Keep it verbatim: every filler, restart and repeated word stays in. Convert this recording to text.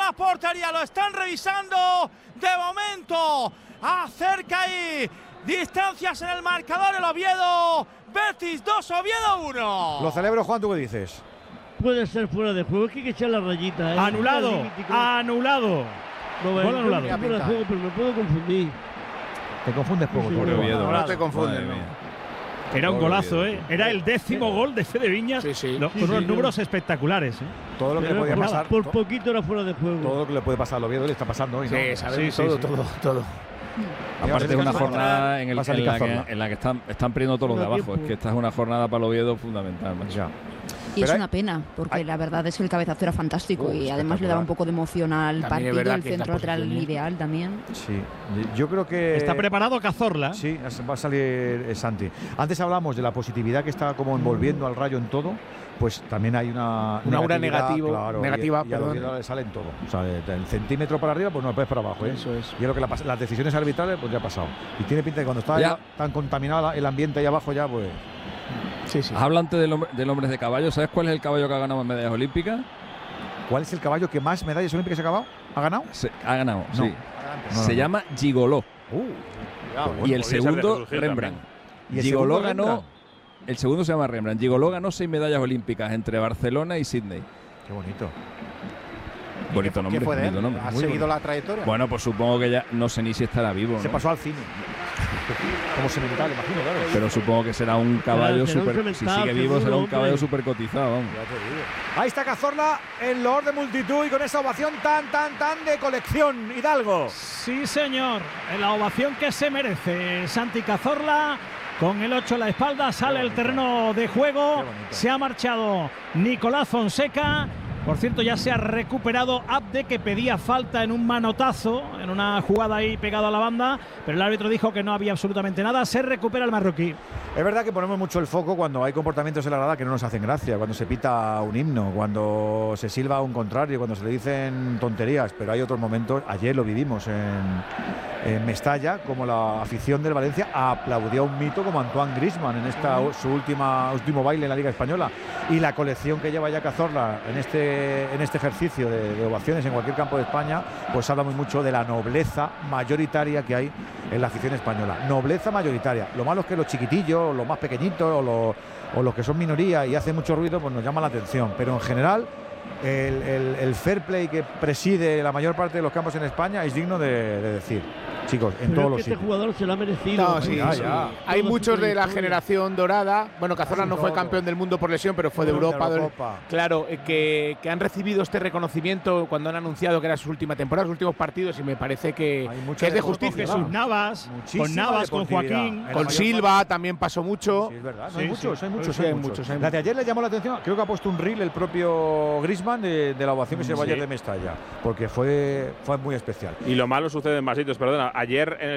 la portería, lo están revisando. De momento, acerca ahí distancias en el marcador el Oviedo. Betis dos, Oviedo uno. Lo celebro, Juan, ¿tú qué dices? Puede ser fuera de juego, es que hay que echar la rayita. ¿eh? Anulado, anulado. No, Gol anulado. fuera de juego, pero me puedo confundir. Te confundes poco. Sí, tú, sí, Oviedo. No, no te confundes, no. Era un Pobre golazo, Oviedo. ¿eh? Era el décimo gol de Fede Viñas, Sí, sí. lo- con Sí, unos sí, números no. espectaculares, ¿eh? Todo lo que le Pero podía por, pasar. por to- poquito era fuera de juego. Todo lo que le puede pasar al Oviedo le está pasando hoy, ¿no? Sí, sabemos Sí, sí, todo, sí. todo, todo. Aparte es una jornada en, el, Va a salir en la que, Cazorla. en la que están, están perdiendo todos los de No da abajo. Es tiempo. que esta es una jornada para el Oviedo fundamental, macho. Ya. Y es Pero hay- una pena, porque hay- la verdad es que el cabezazo era fantástico Uh, y además le daba un poco de emoción al También es partido, verdad el que es la centro lateral posición, ¿eh? ideal también. Sí. Yo creo que. Está preparado Cazorla. Sí, va a salir eh, Santi. Antes hablamos de la positividad que está como envolviendo al Rayo en todo. Pues también hay una, Una aura negatividad, negativo- claro, negativa, y, y a los perdón. Oviedo le sale en todo. O sea, de- del centímetro para arriba, pues no, pues para abajo. ¿eh? Eso es. Y es lo que la pas- las decisiones arbitrales, pues ya ha pasado. Y tiene pinta de que cuando está Ya. ya tan contaminado el ambiente ahí abajo, ya pues. Sí, sí. Habla antes del, hombre, del hombres de caballo. ¿Sabes cuál es el caballo que ha ganado en medallas olímpicas? ¿Cuál es el caballo que más medallas olímpicas ha acabado? ¿Ha ganado? Se, ha ganado, No. sí. No, Se no. llama Gigoló. Uh, y el segundo, Rembrandt. ¿Y el Gigoló segundo, ganó. Rembrandt? El segundo se llama Rembrandt. Gigoló ganó seis medallas olímpicas entre Barcelona y Sydney. Qué bonito. Bonito nombre. ¿Qué fue de bonito él? nombre. ¿Ha muy seguido bonito. la trayectoria? Bueno, pues supongo que ya no sé ni si estará vivo, Se ¿no? pasó al cine. Como semental, imagino, claro. Pero supongo que será un caballo será un súper. Si semental, sigue vivo, será seguro, un caballo hombre. súper cotizado. Vamos. Ahí está Cazorla en loor de multitud y con esa ovación tan, tan, tan de colección. Hidalgo. Sí, señor. En la ovación que se merece Santi Cazorla. Con el ocho a la espalda sale el terreno de juego. bonito. Se ha marchado Nicolás Fonseca. Por cierto, ya se ha recuperado Abde, que pedía falta en un manotazo, en una jugada ahí pegado a la banda, pero el árbitro dijo que no había absolutamente nada. Se recupera el marroquí. Es verdad que ponemos mucho el foco cuando hay comportamientos en la grada que no nos hacen gracia, cuando se pita un himno, cuando se silba un contrario, cuando se le dicen tonterías, pero hay otros momentos, ayer lo vivimos en, en Mestalla, como la afición del Valencia aplaudió a un mito como Antoine Griezmann en esta su última último baile en la Liga Española, y la colección que lleva ya Cazorla en este en este ejercicio de, de ovaciones en cualquier campo de España, pues habla muy mucho de la nobleza mayoritaria que hay en la afición española. Nobleza mayoritaria. Lo malo es que los chiquitillos, los más pequeñitos o los, o los que son minoría y hacen mucho ruido, pues nos llama la atención. Pero en general, el, el, el fair play que preside la mayor parte de los campos en España es digno de, de decir. Chicos, en Pero todos es los que este sitios. jugador se lo ha merecido. No, sí, Ya, sí. ya. Hay Toda muchos su de la trayectoria. generación dorada. Bueno, Cazorla Casi no fue todo. campeón del mundo por lesión, pero fue de De Europa. Eurocopa. Claro, eh, que, que han recibido este reconocimiento cuando han anunciado que era su última temporada, sus últimos partidos, y me parece que, Hay mucha que es de deportividad. justicia. Jesús Navas, Muchísima con Navas, con deportividad. Joaquín. En la Con mayor Silva también pasó mucho. Sí, es verdad. No, Sí, hay sí. muchos, hay muchos, Sí, hay hay muchos. muchos, hay La de ayer le llamó la atención, creo que ha puesto un reel el propio Griezmann de, de la ovación que se llevó Sí. ayer de Mestalla, porque fue, fue muy especial. Y lo malo sucede en más sitios, perdona. Ayer en el